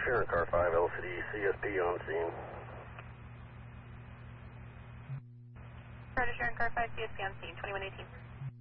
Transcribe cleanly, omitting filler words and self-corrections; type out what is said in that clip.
Sharon Car 5 LCD CSP on scene. Roger, Sharon Car 5 CSP on scene, 2118.